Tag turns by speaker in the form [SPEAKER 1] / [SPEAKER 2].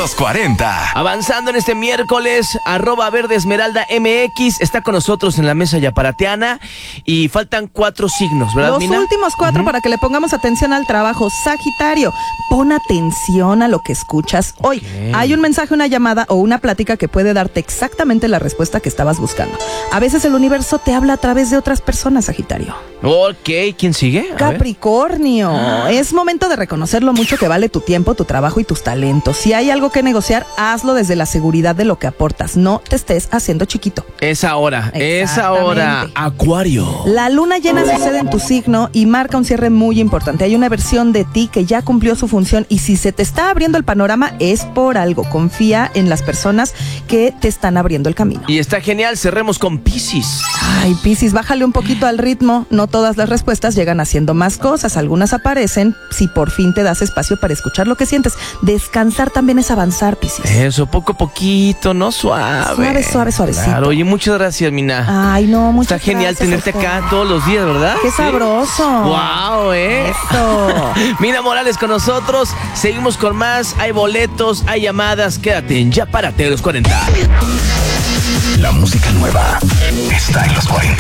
[SPEAKER 1] Los 40.
[SPEAKER 2] Avanzando en este miércoles, @verdesmeraldamx está con nosotros en la mesa yaparateana y faltan 4 signos, ¿verdad,
[SPEAKER 3] Los
[SPEAKER 2] Mina?
[SPEAKER 3] últimos 4 para que le pongamos atención al trabajo. Sagitario, pon atención a lo que escuchas hoy.
[SPEAKER 2] Ok.
[SPEAKER 3] Hay un mensaje, una llamada o una plática que puede darte exactamente la respuesta que estabas buscando. A veces el universo te habla a través de otras personas, Sagitario.
[SPEAKER 2] Ok, ¿quién sigue? A ver.
[SPEAKER 3] Capricornio, es momento de reconocer lo mucho que vale tu tiempo, tu trabajo y tus talentos. Si hay algo que negociar, hazlo desde la seguridad de lo que aportas. No te estés haciendo chiquito.
[SPEAKER 2] Es ahora.
[SPEAKER 3] Exactamente.
[SPEAKER 2] Acuario.
[SPEAKER 3] La luna llena sucede en tu signo y marca un cierre muy importante. Hay una versión de ti que ya cumplió su función y si se te está abriendo el panorama es por algo. Confía en las personas que te están abriendo el camino.
[SPEAKER 2] Y está genial, cerremos con Piscis.
[SPEAKER 3] Ay, Piscis, bájale un poquito al ritmo. No todas las respuestas llegan haciendo más cosas. Algunas aparecen si por fin te das espacio para escuchar lo que sientes. Descansar también es avanzar, Piscis.
[SPEAKER 2] Eso, poco a poquito, ¿no? Suave.
[SPEAKER 3] Suavecito.
[SPEAKER 2] Claro, oye, muchas gracias, Mina.
[SPEAKER 3] Ay, no, muchas
[SPEAKER 2] Está genial
[SPEAKER 3] gracias
[SPEAKER 2] tenerte
[SPEAKER 3] a
[SPEAKER 2] acá
[SPEAKER 3] ustedes.
[SPEAKER 2] todos los días, ¿verdad?
[SPEAKER 3] Qué
[SPEAKER 2] Sí.
[SPEAKER 3] sabroso.
[SPEAKER 2] Wow,
[SPEAKER 3] Eso.
[SPEAKER 2] Mina Morales con nosotros. Seguimos con más. Hay boletos, hay llamadas. Quédate en Ya Párate de los 40.
[SPEAKER 1] La música nueva está en Los 40.